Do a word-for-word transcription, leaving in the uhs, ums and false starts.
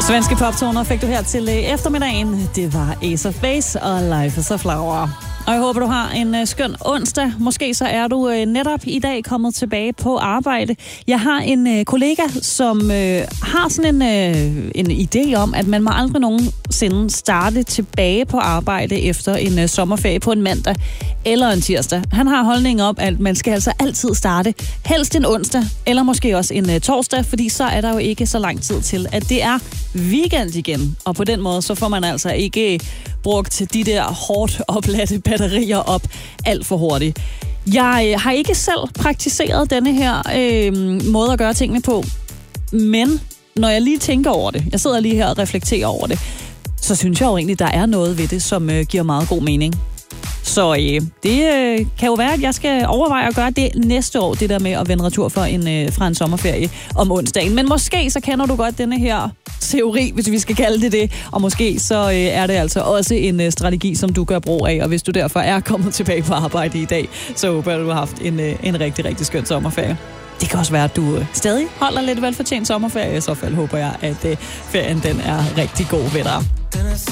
Svenske poptoner fik du her til eftermiddagen. Det var Ace of Base og Life is a Flower. Og jeg håber, du har en uh, skøn onsdag. Måske så er du uh, netop i dag kommet tilbage på arbejde. Jeg har en uh, kollega, som uh, har sådan en, uh, en idé om, at man må aldrig nogensinde starte tilbage på arbejde efter en uh, sommerferie på en mandag eller en tirsdag. Han har holdningen om, at man skal altså altid starte helst en onsdag, eller måske også en uh, torsdag, fordi så er der jo ikke så lang tid til, at det er weekend igen. Og på den måde, så får man altså ikke brugt de der hårdt opladte batterier op alt for hurtigt. Jeg har ikke selv praktiseret denne her øh, måde at gøre tingene på, men når jeg lige tænker over det, jeg sidder lige her og reflekterer over det, så synes jeg jo egentlig, der er noget ved det, som øh, giver meget god mening. Så øh, det øh, kan jo være, at jeg skal overveje at gøre det næste år, det der med at vende retur for en, øh, fra en sommerferie om onsdagen. Men måske så kender du godt denne her teori, hvis vi skal kalde det det. Og måske så øh, er det altså også en øh, strategi, som du gør brug af. Og hvis du derfor er kommet tilbage på arbejde i dag, så håber jeg, at du har haft en, øh, en rigtig, rigtig skøn sommerferie. Det kan også være, at du øh, stadig holder lidt velfortjent sommerferie. I så fald håber jeg, at øh, ferien den er rigtig god ved dig.